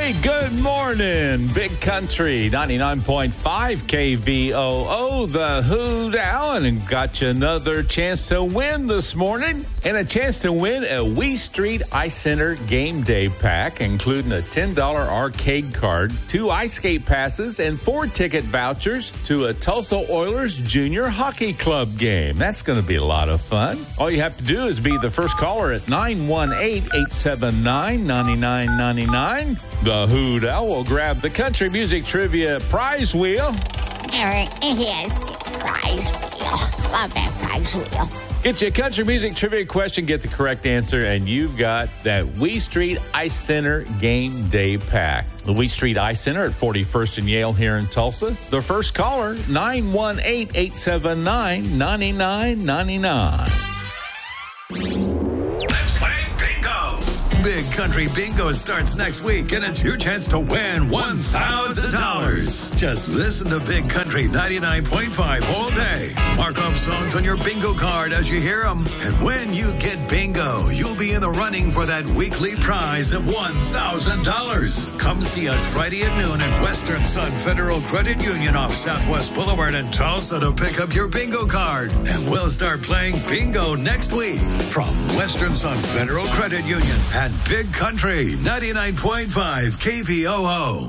Hey, good morning, Big Country 99.5 KVOO, the Hoot Owl, and got you another chance to win this morning, and a chance to win a Wee Street Ice Center game day pack, including a $10 arcade card, 2 ice skate passes, and 4 ticket vouchers to a Tulsa Oilers Junior Hockey Club game. That's going to be a lot of fun. All you have to do is be the first caller at 918-879-9999. The Hoot Owl will grab the country music trivia prize wheel. Yes, prize wheel. Love that prize wheel. Get you a country music trivia question, get the correct answer, and you've got that Wee Street Ice Center game day pack. The Wee Street Ice Center at 41st and Yale here in Tulsa. The first caller, 918-879-9999. Let's play bingo. Big Country Bingo starts next week, and it's your chance to win $1,000. Just listen to Big Country 99.5 all day. Mark off songs on your bingo card as you hear them. And when you get bingo, you'll be in the running for that weekly prize of $1,000. Come see us Friday at noon at Western Sun Federal Credit Union off Southwest Boulevard in Tulsa to pick up your bingo card. And we'll start playing bingo next week from Western Sun Federal Credit Union and Big Country 99.5 KVOO.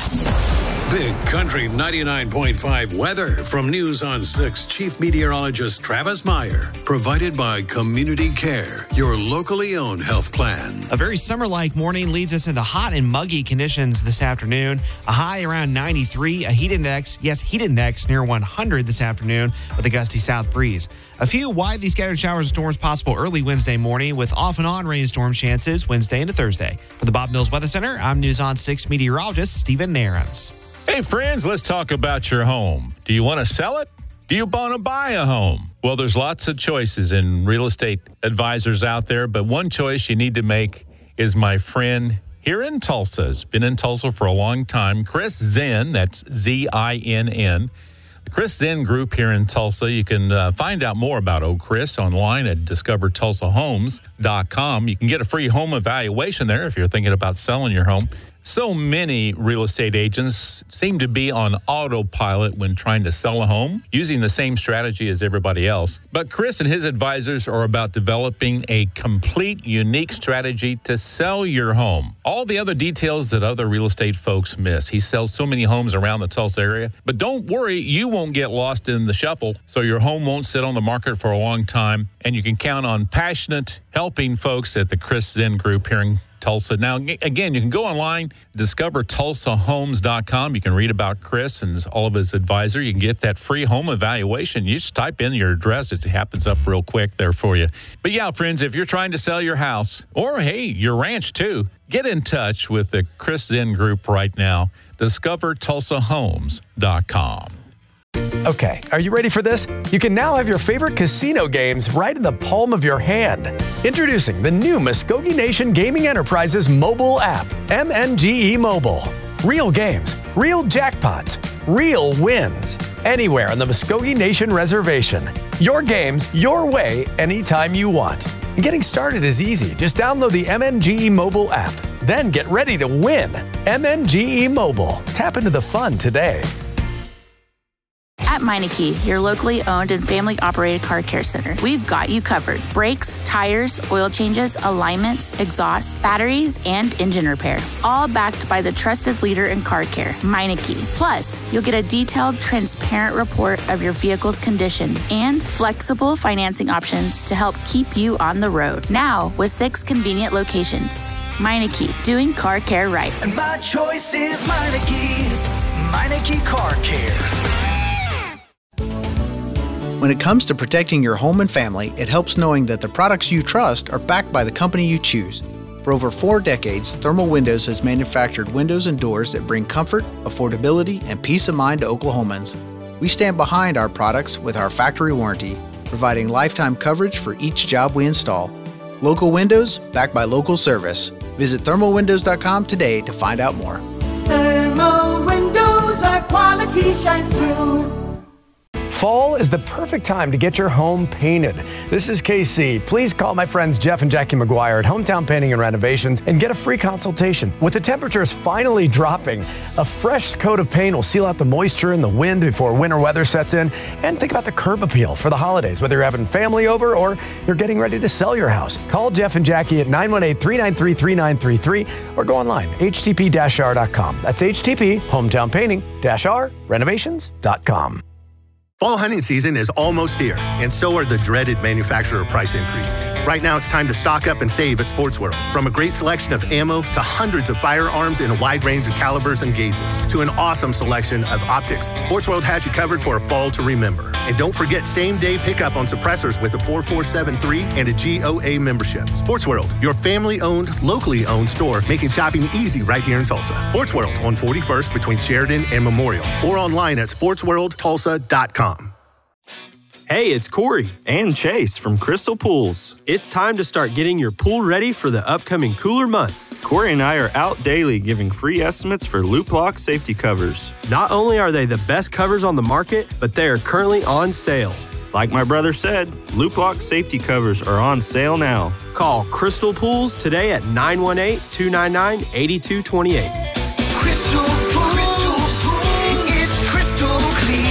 Big Country 99.5 weather from News on 6 Chief Meteorologist Travis Meyer. Provided by Community Care, your locally owned health plan. A very summer-like morning leads us into hot and muggy conditions this afternoon. A high around 93, a heat index near 100 this afternoon with a gusty south breeze. A few widely scattered showers and storms possible early Wednesday morning with off and on rainstorm chances Wednesday into Thursday. For the Bob Mills Weather Center, I'm News on 6 meteorologist Stephen Nairns. Hey, friends, let's talk about your home. Do you want to sell it? Do you want to buy a home? Well, there's lots of choices in real estate advisors out there, but one choice you need to make is my friend here in Tulsa. Has been in Tulsa for a long time, Chris Zinn, that's Z-I-N-N. The Chris Zinn Group here in Tulsa. You can find out more about Chris online at discovertulsahomes.com. You can get a free home evaluation there if you're thinking about selling your home. So many real estate agents seem to be on autopilot when trying to sell a home, using the same strategy as everybody else. But Chris and his advisors are about developing a complete, unique strategy to sell your home. All the other details that other real estate folks miss. He sells so many homes around the Tulsa area. But don't worry, you won't get lost in the shuffle, so your home won't sit on the market for a long time, and you can count on passionate, helping folks at the Chris Zinn Group here in Tulsa. Now, again, you can go online, discovertulsahomes.com. You can read about Chris and all of his advisor. You can get that free home evaluation. You just type in your address. It happens up real quick there for you. But yeah, friends, if you're trying to sell your house or, hey, your ranch too, get in touch with the Chris Zinn Group right now. discovertulsahomes.com. Okay, are you ready for this? You can now have your favorite casino games right in the palm of your hand. Introducing the new Muskogee Nation Gaming Enterprises mobile app, MNGE Mobile. Real games, real jackpots, real wins. Anywhere on the Muskogee Nation Reservation. Your games, your way, anytime you want. And getting started is easy. Just download the MNGE Mobile app. Then get ready to win. MNGE Mobile. Tap into the fun today. At Meineke, your locally owned and family-operated car care center, we've got you covered. Brakes, tires, oil changes, alignments, exhaust, batteries, and engine repair. All backed by the trusted leader in car care, Meineke. Plus, you'll get a detailed, transparent report of your vehicle's condition and flexible financing options to help keep you on the road. Now, with 6 convenient locations. Meineke, doing car care right. And my choice is Meineke. Meineke Car Care. When it comes to protecting your home and family, it helps knowing that the products you trust are backed by the company you choose. For over 4 decades, Thermal Windows has manufactured windows and doors that bring comfort, affordability, and peace of mind to Oklahomans. We stand behind our products with our factory warranty, providing lifetime coverage for each job we install. Local windows, backed by local service. Visit thermalwindows.com today to find out more. Thermal Windows, our quality shines through. Fall is the perfect time to get your home painted. This is KC. Please call my friends Jeff and Jackie McGuire at Hometown Painting and Renovations and get a free consultation. With the temperatures finally dropping, a fresh coat of paint will seal out the moisture and the wind before winter weather sets in. And think about the curb appeal for the holidays, whether you're having family over or you're getting ready to sell your house. Call Jeff and Jackie at 918-393-3933 or go online, htp-r.com. That's HTP, Hometown Painting-r-renovations.com. Fall hunting season is almost here, and so are the dreaded manufacturer price increases. Right now, it's time to stock up and save at Sports World. From a great selection of ammo to hundreds of firearms in a wide range of calibers and gauges to an awesome selection of optics, Sports World has you covered for a fall to remember. And don't forget same-day pickup on suppressors with a 4473 and a GOA membership. Sports World, your family-owned, locally owned store, making shopping easy right here in Tulsa. Sports World on 41st between Sheridan and Memorial, or online at sportsworldtulsa.com. Hey, it's Corey and Chase from Crystal Pools. It's time to start getting your pool ready for the upcoming cooler months. Corey and I are out daily giving free estimates for loop lock safety covers. Not only are they the best covers on the market, but they are currently on sale. Like my brother said, loop lock safety covers are on sale now. Call Crystal Pools today at 918-299-8228. Crystal Pools, it's crystal clear.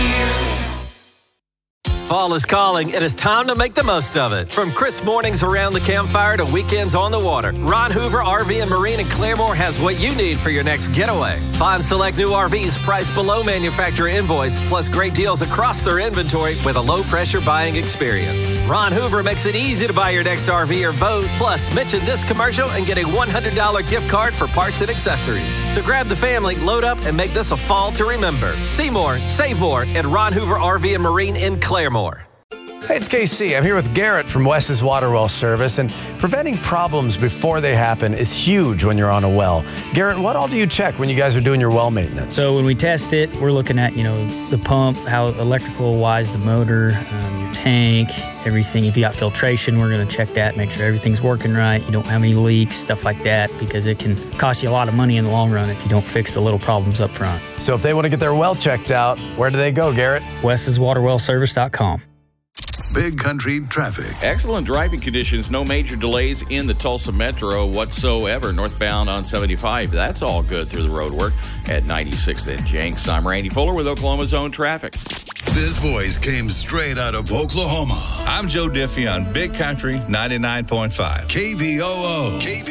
Fall is calling. It is time to make the most of it. From crisp mornings around the campfire to weekends on the water, Ron Hoover RV and Marine in Claremore has what you need for your next getaway. Find select new RVs priced below manufacturer invoice, plus great deals across their inventory with a low-pressure buying experience. Ron Hoover makes it easy to buy your next RV or boat. Plus, mention this commercial and get a $100 gift card for parts and accessories. So grab the family, load up, and make this a fall to remember. See more, save more at Ron Hoover RV and Marine in Claremore. Hey, it's KC. I'm here with Garrett from Wes's Water Well Service, and preventing problems before they happen is huge when you're on a well. Garrett, what all do you check when you guys are doing your well maintenance? So when we test it, we're looking at, the pump, how electrical-wise, the motor, your tank, everything. If you got filtration, we're going to check that, make sure everything's working right, you don't have any leaks, stuff like that, because it can cost you a lot of money in the long run if you don't fix the little problems up front. So if they want to get their well checked out, where do they go, Garrett? Wes'sWaterWellService.com. Big Country traffic. Excellent driving conditions. No major delays in the Tulsa Metro whatsoever. Northbound on 75. That's all good through the road work at 96th and Jenks. I'm Randy Fuller with Oklahoma's own traffic. This voice came straight out of Oklahoma. I'm Joe Diffie on Big Country 99.5. KVOO.